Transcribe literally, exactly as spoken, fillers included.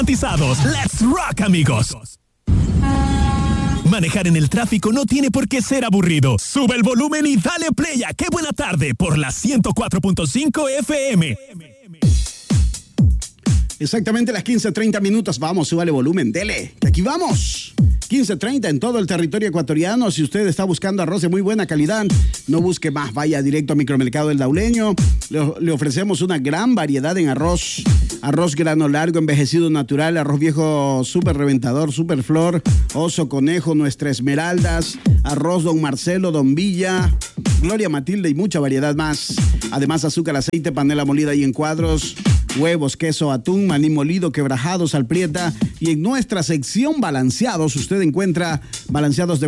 Let's rock, amigos. Manejar en el tráfico no tiene por qué ser aburrido. Sube el volumen y dale play a Qué Buena Tarde por la ciento cuatro punto cinco F M. Exactamente las quince treinta minutos. Vamos, súbale volumen, dele. De aquí vamos. quince treinta en todo el territorio ecuatoriano. Si usted está buscando arroz de muy buena calidad, no busque más. Vaya directo a Micromercado del Dauleño. Le, le ofrecemos una gran variedad en arroz. Arroz grano largo, envejecido natural, arroz viejo súper reventador, súper flor, oso conejo, nuestra esmeraldas, arroz don Marcelo, don Villa, Gloria Matilde y mucha variedad más. Además, azúcar, aceite, panela molida y en cuadros, huevos, queso, atún, maní molido, quebrajado, salprieta. Y en nuestra sección balanceados, usted encuentra balanceados de